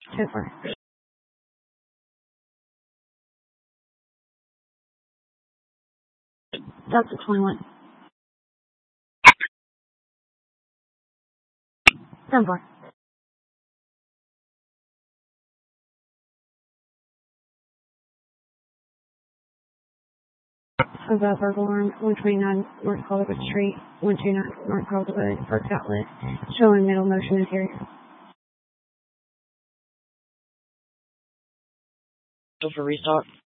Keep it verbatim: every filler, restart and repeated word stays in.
ten four. Delta twenty-one. ten four. Above Alarm, one twenty-nine North Hollywood Street, one two nine North Hollywood, First Outlet, showing middle motion interior. For restock.